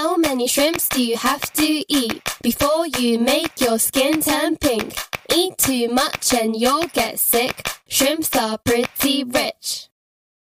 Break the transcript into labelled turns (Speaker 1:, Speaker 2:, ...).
Speaker 1: How many shrimps do you have to eat before you make your skin turn pink? Eat too much and you'll get sick. Shrimps are pretty rich.